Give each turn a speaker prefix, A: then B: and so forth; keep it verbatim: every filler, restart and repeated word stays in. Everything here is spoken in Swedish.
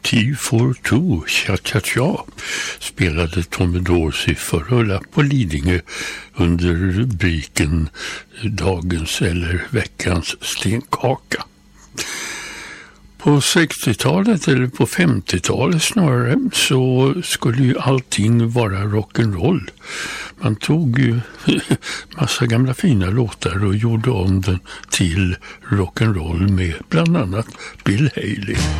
A: T for two, cha-cha-cha, spelade Tommy Dorsey för att rulla på Lidingö under rubriken Dagens eller veckans stenkaka. På sextiotalet eller på femtiotalet snarare så skulle ju allting vara rock'n'roll. Man tog ju massa gamla fina låtar och gjorde om den till rock'n'roll med bland annat Bill Haley.